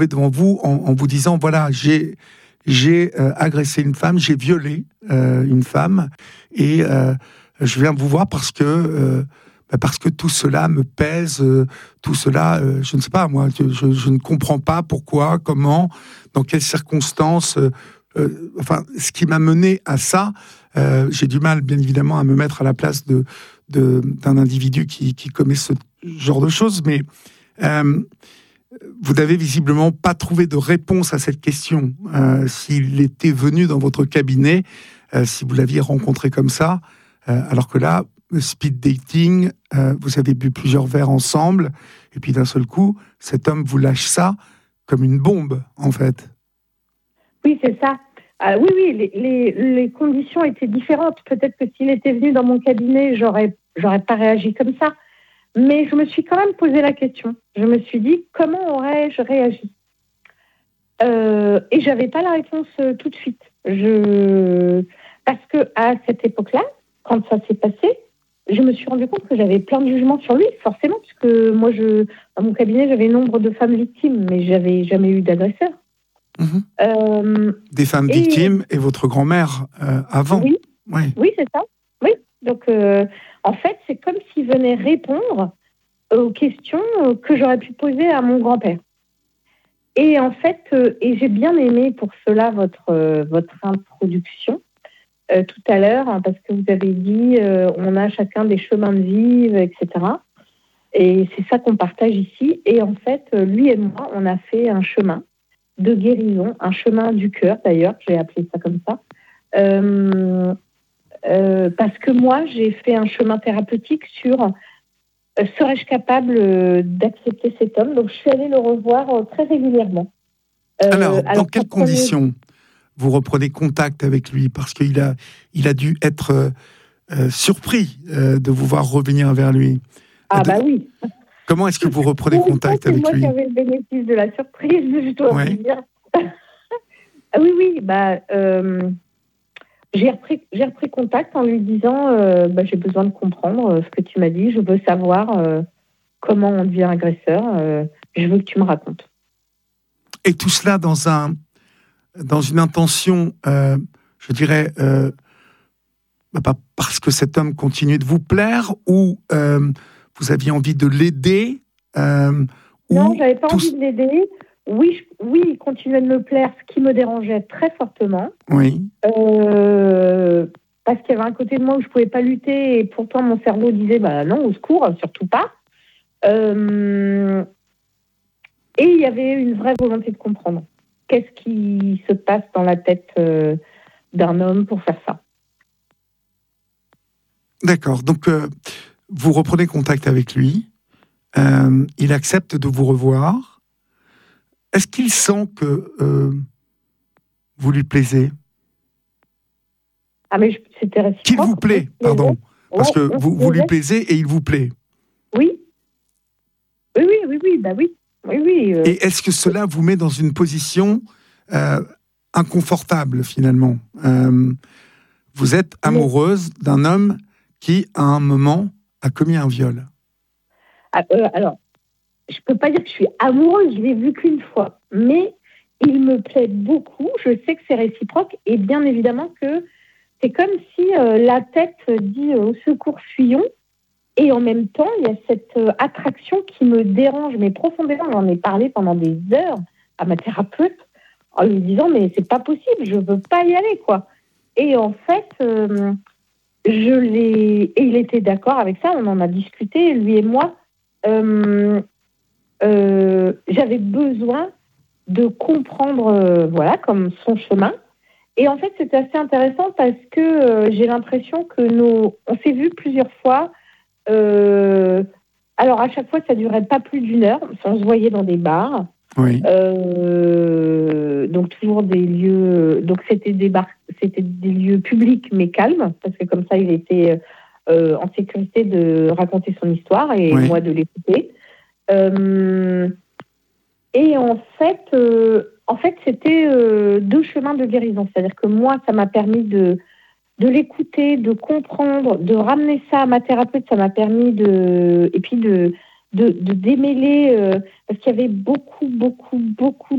devant vous en vous disant, voilà, j'ai agressé une femme, j'ai violé une femme, et je viens vous voir parce que tout cela me pèse, tout cela, je ne sais pas, moi, je ne comprends pas pourquoi, comment, dans quelles circonstances, enfin, ce qui m'a mené à ça, j'ai du mal, bien évidemment, à me mettre à la place d'un individu qui commet ce genre de choses, mais vous n'avez visiblement pas trouvé de réponse à cette question. S'il était venu dans votre cabinet, si vous l'aviez rencontré comme ça, alors que là, speed dating, vous avez bu plusieurs verres ensemble, et puis d'un seul coup, cet homme vous lâche ça comme une bombe, en fait. Oui, c'est ça. Oui, les conditions étaient différentes. Peut-être que s'il était venu dans mon cabinet, j'aurais pas réagi comme ça. Mais je me suis quand même posé la question. Je me suis dit, comment aurais-je réagi ? Et j'avais pas la réponse tout de suite. Parce que à cette époque-là, quand ça s'est passé, je me suis rendu compte que j'avais plein de jugements sur lui, forcément, puisque moi, dans mon cabinet, j'avais nombre de femmes victimes, mais j'avais jamais eu d'agresseur. Des femmes victimes et votre grand-mère avant. Oui, c'est ça. Oui. Donc, en fait, c'est comme s'il venait répondre aux questions que j'aurais pu poser à mon grand-père. Et en fait, et j'ai bien aimé pour cela votre introduction tout à l'heure, hein, parce que vous avez dit on a chacun des chemins de vie, etc. Et c'est ça qu'on partage ici. Et en fait, lui et moi, on a fait un chemin de guérison, un chemin du cœur d'ailleurs, j'ai appelé ça comme ça. Parce que moi, j'ai fait un chemin thérapeutique sur serais-je capable d'accepter cet homme. Donc, je suis allée le revoir très régulièrement. Alors, dans quelles conditions vous reprenez contact avec lui ? Parce qu'il a dû être surpris de vous voir revenir vers lui. Oui. Comment est-ce que vous reprenez contact avec lui ? C'est moi qui avais le bénéfice de la surprise, je dois vous dire. Oui. J'ai repris contact en lui disant j'ai besoin de comprendre ce que tu m'as dit. Je veux savoir comment on devient agresseur. Je veux que tu me racontes. Et tout cela dans une intention, je dirais, pas parce que cet homme continuait de vous plaire, ou vous aviez envie de l'aider Non, j'avais pas envie de l'aider. Oui, il continuait de me plaire, ce qui me dérangeait très fortement. Oui. Parce qu'il y avait un côté de moi où je pouvais pas lutter, et pourtant mon cerveau disait non, au secours, surtout pas. Et il y avait une vraie volonté de comprendre. Qu'est-ce qui se passe dans la tête d'un homme pour faire ça ? D'accord. Donc, vous reprenez contact avec lui. Il accepte de vous revoir. Est-ce qu'il sent que vous lui plaisez ? Mais c'était réciproque. Qu'il vous plaît, pardon. Parce que vous lui plaisez et il vous plaît. Oui. Oui. Et est-ce que cela vous met dans une position inconfortable, finalement ? Vous êtes amoureuse d'un homme qui, à un moment, a commis un viol. Alors, je ne peux pas dire que je suis amoureuse, je ne l'ai vu qu'une fois. Mais il me plaît beaucoup, je sais que c'est réciproque, et bien évidemment que c'est comme si la tête dit au secours, fuyons. Et en même temps, il y a cette attraction qui me dérange, mais profondément. J'en ai parlé pendant des heures à ma thérapeute en lui disant mais c'est pas possible, je veux pas y aller, quoi. Et en fait, et il était d'accord avec ça. On en a discuté, lui et moi. J'avais besoin de comprendre, comme son chemin. Et en fait, c'était assez intéressant parce que j'ai l'impression que on s'est vus plusieurs fois. Alors à chaque fois ça durait pas plus d'1 heure, on se voyait dans des bars, oui. Donc toujours des lieux, donc c'était des lieux publics mais calmes, parce que comme ça il était en sécurité de raconter son histoire et moi de l'écouter. Et en fait c'était 2 chemins de guérison, c'est-à-dire que moi ça m'a permis de l'écouter, de comprendre, de ramener ça à ma thérapeute, ça m'a permis et puis de de démêler, parce qu'il y avait beaucoup